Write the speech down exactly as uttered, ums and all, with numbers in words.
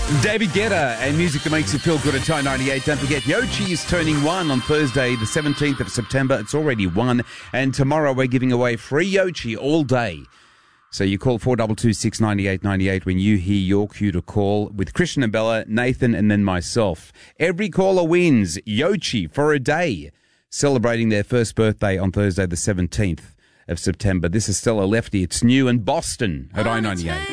David Guetta and music that makes you feel good at Chai ninety-eight. Don't forget, Yochi is turning one on Thursday, the seventeenth of September. It's already one. And tomorrow we're giving away free Yochi all day. So you call four two two, six nine eight nine eight when you hear your cue to call with Christian and Bella, Nathan, and then myself. Every caller wins Yochi for a day, celebrating their first birthday on Thursday, the seventeenth of September. This is Stella Lefty. It's new in Boston at I ninety-eight.